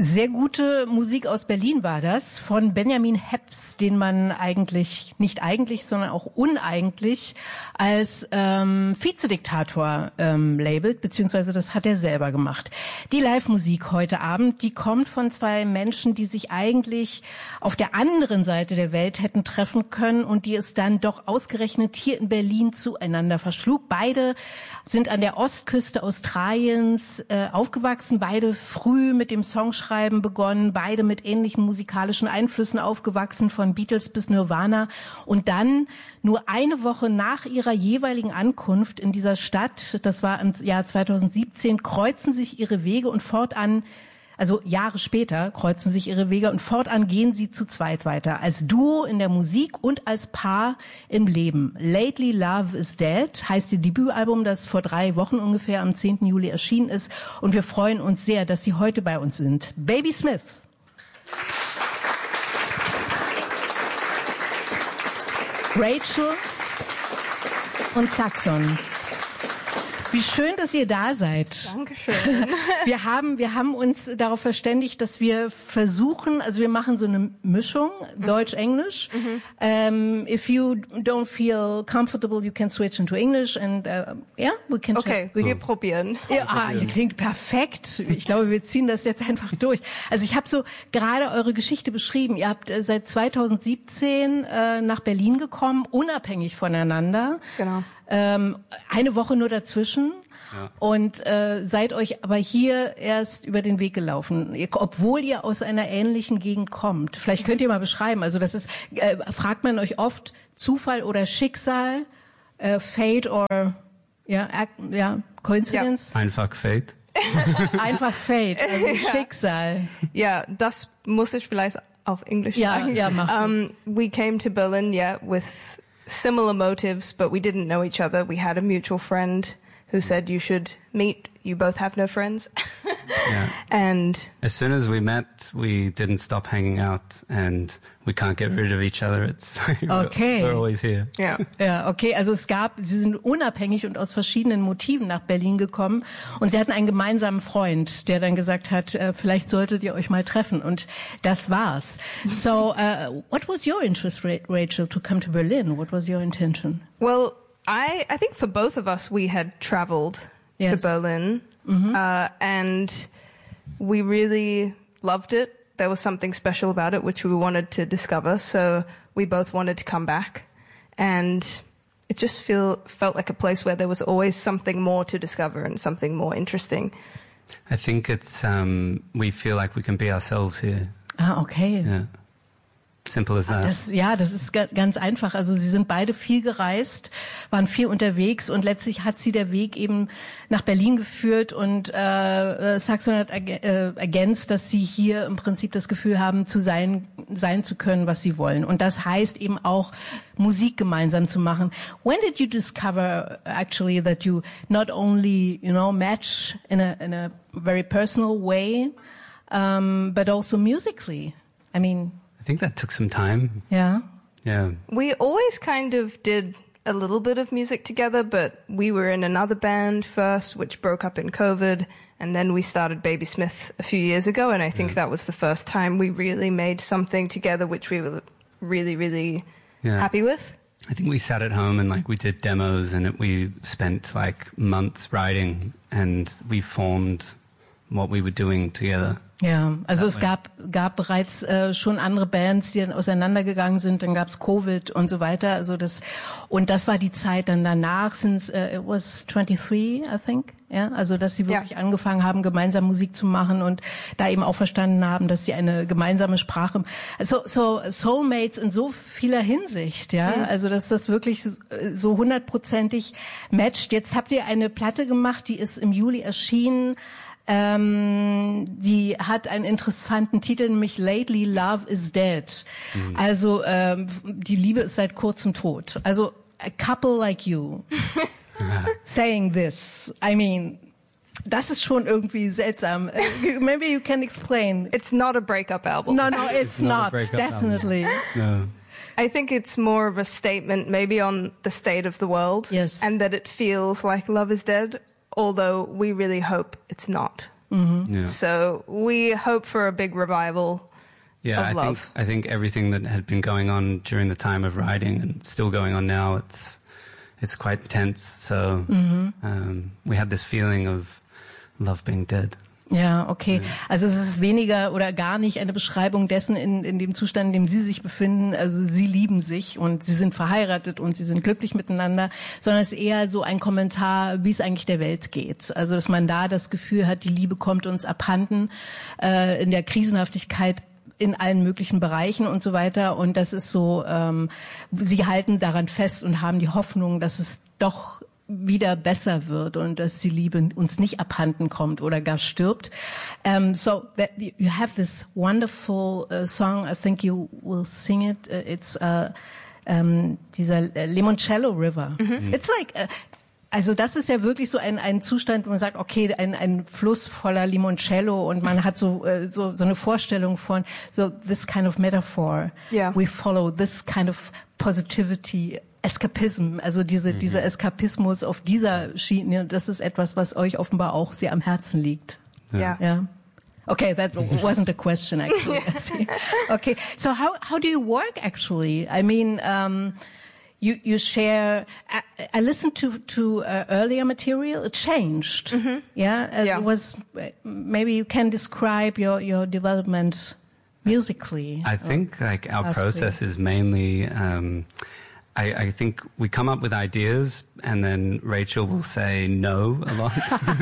Sehr gute Musik aus Berlin war das, von Benjamin Heps, den man sondern auch uneigentlich als Vizediktator labelt, beziehungsweise das hat er selber gemacht. Die Live-Musik heute Abend, die kommt von zwei Menschen, die sich eigentlich auf der anderen Seite der Welt hätten treffen können und die es dann doch ausgerechnet hier in Berlin zueinander verschlug. Beide sind an der Ostküste Australiens aufgewachsen, beide früh mit dem Songschreiben begonnen, beide mit ähnlichen musikalischen Einflüssen aufgewachsen, von Beatles bis Nirvana. Und dann, nur eine Woche nach ihrer jeweiligen Ankunft in dieser Stadt, das war im Jahr 2017, kreuzen sich ihre Wege und fortan, also Jahre später kreuzen sich ihre Wege und fortan gehen sie zu zweit weiter. Als Duo in der Musik und als Paar im Leben. Lately Love is Dead heißt ihr Debütalbum, das vor 3 Wochen ungefähr am 10. Juli erschienen ist. Und wir freuen uns sehr, dass sie heute bei uns sind. Baby Smith. Rachel und Saxon. Wie schön, dass ihr da seid. Dankeschön. Wir haben uns darauf verständigt, dass wir versuchen, also wir machen so eine Mischung, Deutsch-Englisch. If you don't feel comfortable, you can switch into English and we can. Okay, wir probieren. Ja, klingt perfekt. Ich glaube, wir ziehen das jetzt einfach durch. Also ich habe so gerade eure Geschichte beschrieben. Ihr habt seit 2017 nach Berlin gekommen, unabhängig voneinander. Genau. Eine Woche nur dazwischen und seid euch aber hier erst über den Weg gelaufen, obwohl ihr aus einer ähnlichen Gegend kommt. Vielleicht könnt ihr mal beschreiben, also das ist, fragt man euch oft Zufall oder Schicksal, Fate or Coincidence? Ja. Einfach Fate. Einfach Fate, also Schicksal. Ja, das muss ich vielleicht auf Englisch sagen. Ja, mach we came to Berlin, with similar motives, but we didn't know each other. We had a mutual friend who said you should meet. You both have no friends. And as soon as we met, we didn't stop hanging out, and we can't get rid of each other. It's okay. We're always here. Ja, okay. Also sie sind unabhängig und aus verschiedenen Motiven nach Berlin gekommen und sie hatten einen gemeinsamen Freund, der dann gesagt hat, vielleicht solltet ihr euch mal treffen und das war's. So, what was your interest, Rachel, to come to Berlin? What was your intention? Well, I think for both of us, we had traveled to Berlin, and we really loved it. There was something special about it which we wanted to discover, so we both wanted to come back, and it just felt like a place where there was always something more to discover and something more interesting. I think it's we feel like we can be ourselves here. Okay. Yeah. Simple as that. Das ist ganz einfach. Also sie sind beide viel gereist, waren viel unterwegs und letztlich hat sie der Weg eben nach Berlin geführt und Saxon hat ergänzt, dass sie hier im Prinzip das Gefühl haben, sein zu können, was sie wollen. Und das heißt eben auch, Musik gemeinsam zu machen. When did you discover actually that you not only, match in a very personal way, but also musically? I think that took some time. Yeah. We always kind of did a little bit of music together, but we were in another band first, which broke up in COVID, and then we started Baby Smith a few years ago, and I think that was the first time we really made something together which we were really, really happy with. I think we sat at home and we did demos and we spent months writing and we formed what we were doing together. Ja, also es gab bereits schon andere Bands, die dann auseinandergegangen sind, dann gab's Covid und so weiter, also das war die Zeit dann danach, since it was 23, I think, also dass sie wirklich angefangen haben, gemeinsam Musik zu machen und da eben auch verstanden haben, dass sie eine gemeinsame Sprache, so Soulmates in so vieler Hinsicht, also dass das wirklich so 100%ig matcht. Jetzt habt ihr eine Platte gemacht, die ist im Juli erschienen. Die hat einen interessanten Titel, nämlich Lately Love is Dead. Also die Liebe ist seit kurzem tot. Also a couple like you saying this. Das ist schon irgendwie seltsam. Maybe you can explain. It's not a breakup album. No, it's not. Definitely. No. I think it's more of a statement maybe on the state of the world. Yes. And that it feels like love is dead. Although we really hope it's not. Mm-hmm. Yeah. So we hope for a big revival. Yeah, I think everything that had been going on during the time of writing and still going on now, it's quite intense. So we had this feeling of love being dead. Ja, okay. Also es ist weniger oder gar nicht eine Beschreibung dessen in dem Zustand, in dem Sie sich befinden. Also Sie lieben sich und Sie sind verheiratet und Sie sind glücklich miteinander, sondern es ist eher so ein Kommentar, wie es eigentlich der Welt geht. Also dass man da das Gefühl hat, die Liebe kommt uns abhanden in der Krisenhaftigkeit in allen möglichen Bereichen und so weiter. Und das ist so, Sie halten daran fest und haben die Hoffnung, dass es doch wieder besser wird und dass die Liebe uns nicht abhanden kommt oder gar stirbt. So that you have this wonderful song. I think you will sing it. It's dieser Limoncello River. Mm-hmm. It's like also das ist ja wirklich so ein Zustand, wo man sagt, okay, ein Fluss voller Limoncello und man hat so eine Vorstellung von so this kind of metaphor. Yeah. We follow this kind of positivity. Eskapism, also dieser Eskapismus auf dieser Schiene, das ist etwas, was euch offenbar auch sehr am Herzen liegt. Ja. Yeah. Okay, that wasn't a question actually. Okay, so how do you work actually? I mean, you share. I listened to earlier material. It changed. Mm-hmm. Yeah, it was. Maybe you can describe your development musically. I think like our process is mainly. I think we come up with ideas and then Rachel will say no a lot.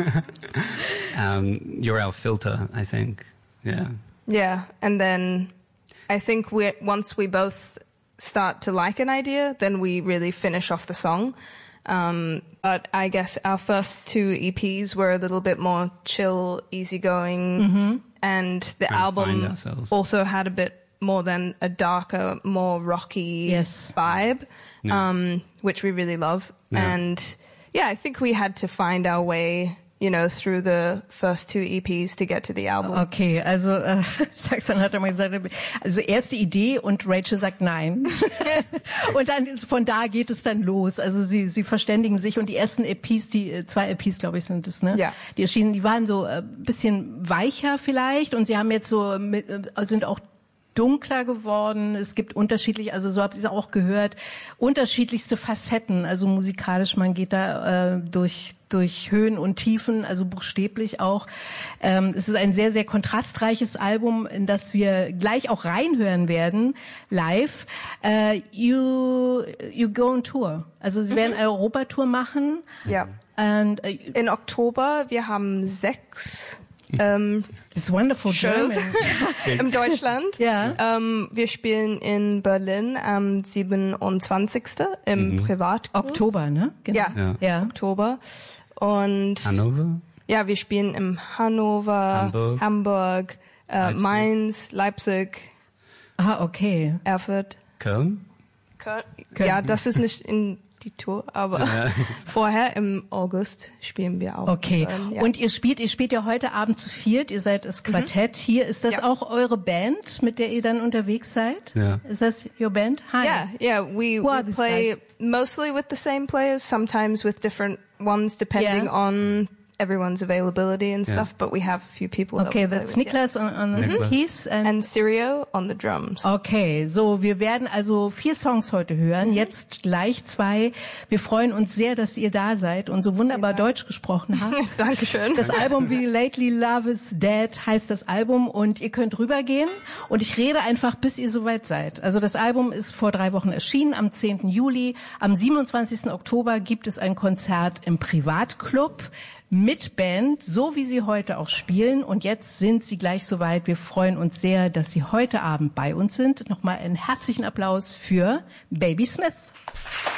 You're our filter, I think. Yeah. Yeah. And then I think once we both start to like an idea, then we really finish off the song. But I guess our first 2 EPs were a little bit more chill, easygoing. And the album also had a bit more than a darker, more rocky vibe, which we really love. Yeah. And yeah, I think we had to find our way, through the first 2 EPs to get to the album. Okay, also Saxon hat einmal gesagt, also erste Idee und Rachel sagt nein. Und dann von da geht es dann los. Also sie verständigen sich und die ersten EPs, die 2 EPs, glaube ich, sind es, ne? Ja. Die erschienen, die waren so ein bisschen weicher vielleicht und sie haben jetzt sind auch dunkler geworden. Es gibt unterschiedlich, also so habt ihr es auch gehört, unterschiedlichste Facetten. Also musikalisch, man geht da durch Höhen und Tiefen, also buchstäblich auch. Es ist ein sehr, sehr kontrastreiches Album, in das wir gleich auch reinhören werden, live. You go on tour. Also sie werden eine Europatour machen. Ja. And, in Oktober, wir haben 6 It's wonderful Shows in Deutschland. Ja. Wir spielen in Berlin am 27. im Privatclub. Oktober, ne? Genau. Ja, Oktober. Und Hannover? Ja, wir spielen im Hannover, Hamburg, Mainz, Leipzig. Ah, okay. Erfurt. Köln? Ja, das ist nicht in die Tour, aber vorher im August spielen wir auch. Okay. Ja. Und ihr spielt ja heute Abend zu 4, ihr seid das Quartett hier. Ist das auch eure Band, mit der ihr dann unterwegs seid? Ja. Ist das your band? Hi. Yeah. We play mostly with the same players, sometimes with different ones depending on everyone's availability and stuff, but we have a few people. Okay, that's Niklas on the keys and Sirio on the drums. Okay, so wir werden also 4 Songs heute hören, jetzt gleich 2. Wir freuen uns sehr, dass ihr da seid und so wunderbar Deutsch gesprochen habt. Dankeschön. Das Album wie Lately Love is Dead heißt das Album und ihr könnt rübergehen und ich rede einfach, bis ihr soweit seid. Also das Album ist vor 3 Wochen erschienen, am 10. Juli. Am 27. Oktober gibt es ein Konzert im Privatclub mit Band, so wie sie heute auch spielen. Und jetzt sind sie gleich soweit. Wir freuen uns sehr, dass sie heute Abend bei uns sind. Nochmal einen herzlichen Applaus für Baby Smith.